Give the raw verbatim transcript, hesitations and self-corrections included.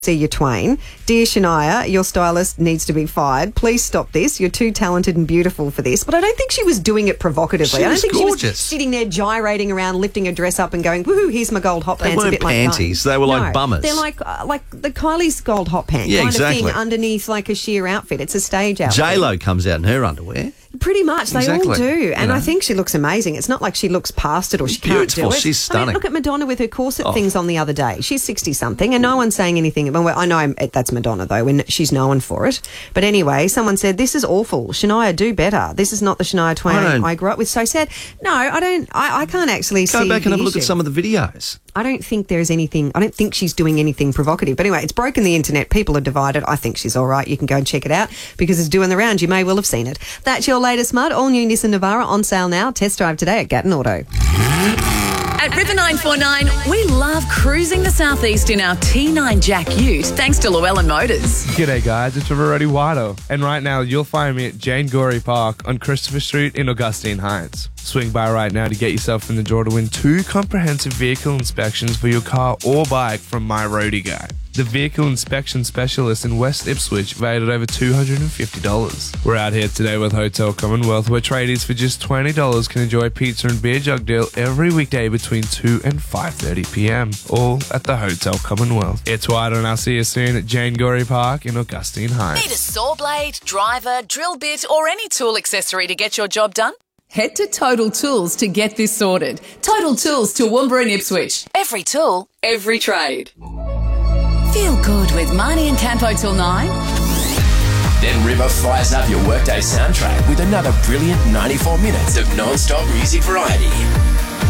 See you twain. Dear Shania, your stylist needs to be fired. Please stop this. You're too talented and beautiful for this. But I don't think she was doing it provocatively. She I don't was think gorgeous. she was sitting there gyrating around, lifting her dress up and going, woohoo, here's my gold hot They pants. weren't a bit panties. Like they were like no, bummers. They're like uh, like the Kylie's gold hot pants Yeah, kind exactly. of thing underneath like a sheer outfit. It's a stage outfit. J-Lo comes out in her underwear. Pretty much. They Exactly. all do. And You know. I think she looks amazing. It's not like she looks past it or she can't Beautiful. do it. She's I mean, stunning. look at Madonna with her corset Oh. things on the other day. She's sixty-something and no one's saying anything. Well, I know that's Madonna, though, and she's known for it. But anyway, someone said, this is awful. Shania, do better. This is not the Shania Twain I don't- I, grew up with. So sad. No, I don't. I, I can't actually Go see back and the have a look at issue. some of the videos. I don't think there's anything, I don't think she's doing anything provocative. But anyway, it's broken the internet. People are divided. I think she's all right. You can go and check it out because it's doing the rounds. You may well have seen it. That's your latest mud. All new Nissan Navara on sale now. Test drive today at Gatton Auto. At River nine four nine, we love cruising the southeast in our T nine Jack Ute, thanks to Llewellyn Motors. G'day guys, it's River Whito, and right now you'll find me at Jane Gorey Park on Christopher Street in Augustine Heights. Swing by right now to get yourself in the draw to win two comprehensive vehicle inspections for your car or bike from My Roadie Guy, the vehicle inspection specialist in West Ipswich, valued at over two hundred fifty dollars. We're out here today with Hotel Commonwealth, where tradies for just twenty dollars can enjoy a pizza and beer jug deal every weekday between two and five thirty p.m, all at the Hotel Commonwealth. It's White, and I'll see you soon at Jane Gorey Park in Augustine Heights. Need a saw blade, driver, drill bit, or any tool accessory to get your job done? Head to Total Tools to get this sorted. Total Tools, Toowoomba and Ipswich. Every tool, every trade. Feel good with Marnie and Campo till nine. Then River fires up your workday soundtrack with another brilliant ninety-four minutes of non-stop music variety.